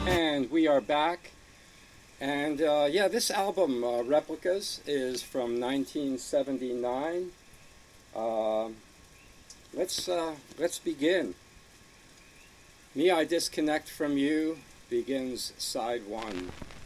And we are back. And yeah, this album, Replicas, is from 1979. Uh, let's begin. Me, I Disconnect from You begins side one.